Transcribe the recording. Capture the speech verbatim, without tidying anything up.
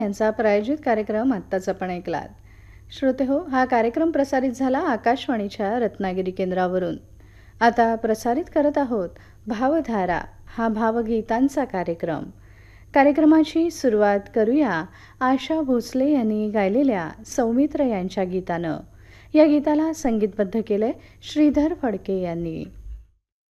यांचा प्रायोजित कार्यक्रम आत्ताच आपण ऐकलात. श्रोते हो, हा कार्यक्रम प्रसारित झाला आकाशवाणीच्या रत्नागिरी केंद्रावरून. आता प्रसारित करत आहोत भावधारा हा भावगीतांचा कार्यक्रम. कार्यक्रमाची सुरुवात करूया आशा भोसले यांनी गायलेल्या सौमित्र यांच्या गीतानं. या गीताला संगीतबद्ध केलंय श्रीधर फडके यांनी.